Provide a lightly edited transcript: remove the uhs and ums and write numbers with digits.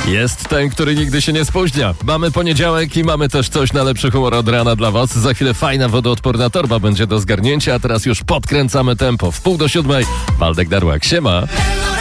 Jest ten, który nigdy się nie spóźnia. Mamy poniedziałek i mamy też coś na lepszy humor od rana dla was. Za chwilę fajna wodoodporna torba będzie do zgarnięcia, a teraz już podkręcamy tempo. W 6:30. Waldek Darłak, siema.